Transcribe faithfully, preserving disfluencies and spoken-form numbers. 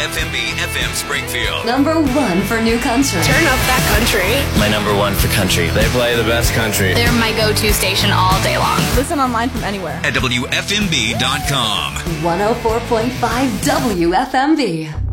F M B F M Springfield. Number one for new country. Turn up that country. My number one for country. They play the best country. They're my go-to station all day long. Listen online from anywhere. At W F M B dot com. one oh four point five W F M B.